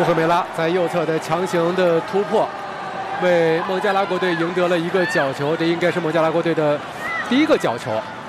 布赫梅拉在右侧的强行的突破，为孟加拉国队赢得了一个角球，这应该是孟加拉国队的第一个角球。